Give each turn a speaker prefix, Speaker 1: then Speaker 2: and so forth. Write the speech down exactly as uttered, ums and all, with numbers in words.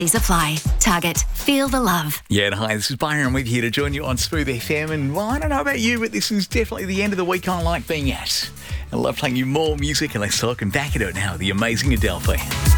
Speaker 1: These apply. Target. Feel the love.
Speaker 2: Yeah, and hi, this is Byron with you to join you on Smooth F M. And well, I don't know about you, but this is definitely the end of the week I like being at. I love playing you more music, and let's talk and back it out now with the amazing Adele.